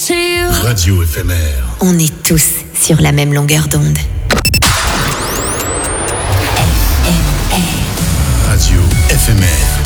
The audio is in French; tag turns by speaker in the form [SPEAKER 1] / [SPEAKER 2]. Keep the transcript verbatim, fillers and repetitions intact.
[SPEAKER 1] to you.
[SPEAKER 2] Radio éphémère.
[SPEAKER 3] On est tous sur la même longueur d'onde.
[SPEAKER 2] Radio éphémère.